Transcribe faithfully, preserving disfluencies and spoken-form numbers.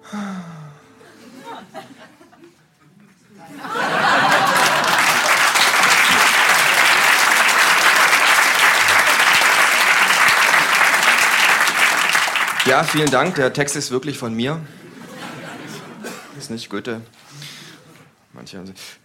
Ja, vielen Dank. Der Text ist wirklich von mir. Ist nicht Goethe. Manche haben sie.